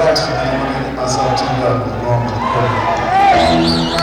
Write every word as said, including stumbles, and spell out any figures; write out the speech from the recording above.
relaxing, man. I'm gonna get myself tuned up. I'm going for the